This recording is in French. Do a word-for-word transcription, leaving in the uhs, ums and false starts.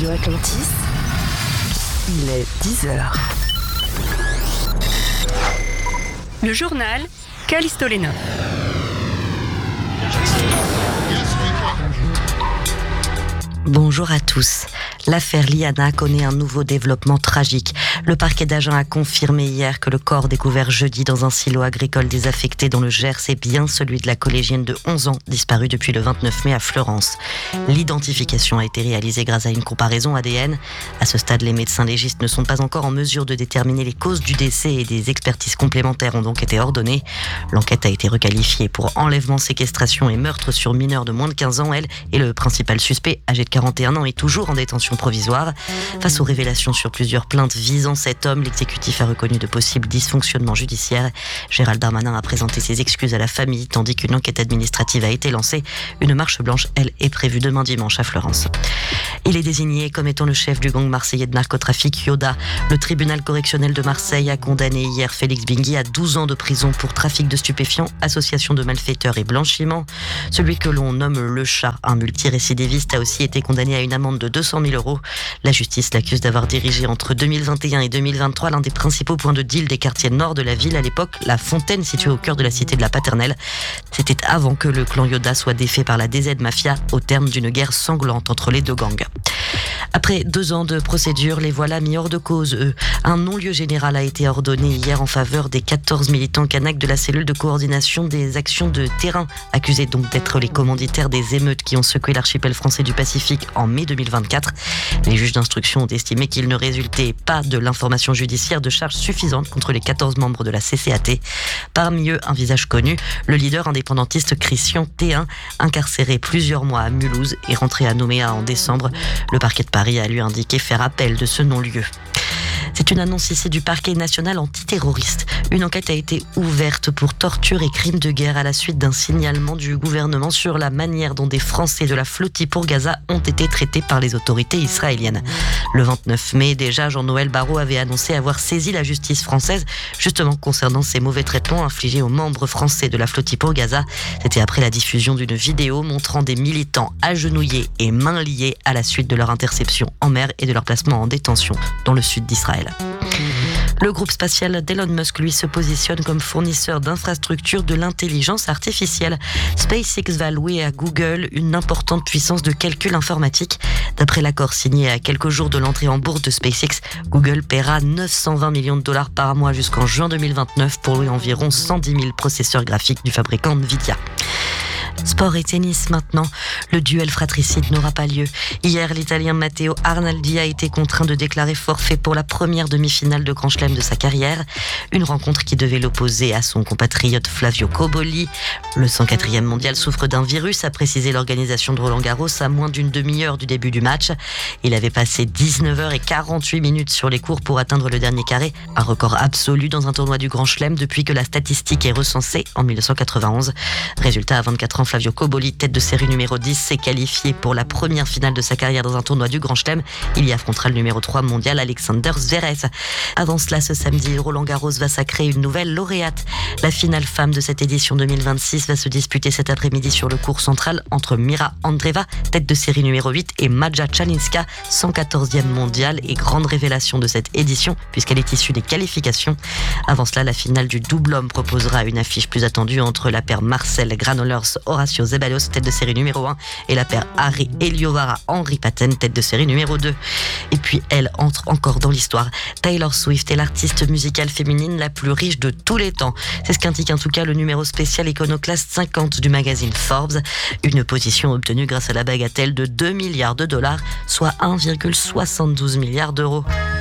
Radio Atlantis, il est dix heures. Le journal Callisto Lenov. Bonjour à tous. L'affaire Liana connaît un nouveau développement tragique. Le parquet d'Agen a confirmé hier que le corps découvert jeudi dans un silo agricole désaffecté dans le Gers est bien celui de la collégienne de onze ans disparue depuis le vingt-neuf mai à Fleurance. L'identification a été réalisée grâce à une comparaison A D N. À ce stade, les médecins légistes ne sont pas encore en mesure de déterminer les causes du décès et des expertises complémentaires ont donc été ordonnées. L'enquête a été requalifiée pour enlèvement, séquestration et meurtre sur mineur de moins de quinze ans. Elle et le principal suspect, âgé de quarante et un ans, est toujours en détention provisoire. Face aux révélations sur plusieurs plaintes visant cet homme, l'exécutif a reconnu de possibles dysfonctionnements judiciaires. Gérald Darmanin a présenté ses excuses à la famille, tandis qu'une enquête administrative a été lancée. Une marche blanche, elle, est prévue demain dimanche à Fleurance. Il est désigné comme étant le chef du gang marseillais de narcotrafic Yoda. Le tribunal correctionnel de Marseille a condamné hier Félix Bingui à douze ans de prison pour trafic de stupéfiants, association de malfaiteurs et blanchiment. Celui que l'on nomme le chat, un multirécidiviste, a aussi été condamné à une amende de deux cent mille euros. La justice l'accuse d'avoir dirigé entre deux mille vingt et un et deux mille vingt-trois l'un des principaux points de deal des quartiers nord de la ville, à l'époque La Fontaine, située au cœur de la cité de la Paternelle. C'était avant que le clan Yoda soit défait par la D Z Mafia au terme d'une guerre sanglante entre les deux gangs. Après deux ans de procédure, les voilà mis hors de cause, eux. Un non-lieu général a été ordonné hier en faveur des quatorze militants Canaques de la cellule de coordination des actions de terrain, accusés donc d'être les commanditaires des émeutes qui ont secoué l'archipel français du Pacifique en mai deux mille vingt-quatre. Les juges d'instruction ont estimé qu'il ne résultait pas de l'information judiciaire de charges suffisantes contre les quatorze membres de la C C A T. Parmi eux, un visage connu, le leader indépendantiste Christian T un, incarcéré plusieurs mois à Mulhouse et rentré à Nouméa en décembre. Le parquet de Paris a lui indiqué faire appel de ce non-lieu. C'est une annonce ici du parquet national antiterroriste. Une enquête a été ouverte pour torture et crimes de guerre à la suite d'un signalement du gouvernement sur la manière dont des Français de la flottille pour Gaza ont été traités par les autorités israéliennes. Le vingt-neuf mai, déjà, Jean-Noël Barrot avait annoncé avoir saisi la justice française, justement concernant ces mauvais traitements infligés aux membres français de la flottille pour Gaza. C'était après la diffusion d'une vidéo montrant des militants agenouillés et mains liées à la suite de leur interception en mer et de leur placement en détention dans le sud d'Israël. Le groupe spatial d'Elon Musk, lui, se positionne comme fournisseur d'infrastructures de l'intelligence artificielle. SpaceX va louer à Google une importante puissance de calcul informatique. D'après l'accord signé à quelques jours de l'entrée en bourse de SpaceX, Google paiera neuf cent vingt millions de dollars par mois jusqu'en juin deux mille vingt-neuf pour louer environ cent dix mille processeurs graphiques du fabricant Nvidia. Sport et tennis maintenant. Le duel fratricide n'aura pas lieu. Hier, l'Italien Matteo Arnaldi a été contraint de déclarer forfait pour la première demi-finale de Grand Chelem de sa carrière. Une rencontre qui devait l'opposer à son compatriote Flavio Cobolli. Le cent quatrième mondial souffre d'un virus, a précisé l'organisation de Roland-Garros à moins d'une demi-heure du début du match. Il avait passé dix-neuf heures quarante-huit minutes sur les courts pour atteindre le dernier carré, un record absolu dans un tournoi du Grand Chelem depuis que la statistique est recensée en dix-neuf cent quatre-vingt-onze. Résultat, à vingt-quatre ans, Flavio Cobolli, tête de série numéro dix, s'est qualifié pour la première finale de sa carrière dans un tournoi du Grand Chelem. Il y affrontera le numéro trois mondial, Alexander Zverev. Avant cela, ce samedi, Roland-Garros va sacrer une nouvelle lauréate. La finale femme de cette édition deux mille vingt-six va se disputer cet après-midi sur le court central entre Mira Andreeva, tête de série numéro huit, et Maja Chalinska, cent quatorzième mondiale et grande révélation de cette édition puisqu'elle est issue des qualifications. Avant cela, la finale du double homme proposera une affiche plus attendue entre la paire Marcel Granollers Horacio Zeballos, tête de série numéro un, et la paire Harry Eliovara Henri Patten, tête de série numéro deux. Et puis elle entre encore dans l'histoire. Taylor Swift est l'artiste musicale féminine la plus riche de tous les temps. C'est ce qu'indique en tout cas le numéro spécial Iconoclast cinquante du magazine Forbes. Une position obtenue grâce à la bagatelle de deux milliards de dollars, soit un virgule soixante-douze milliards d'euros.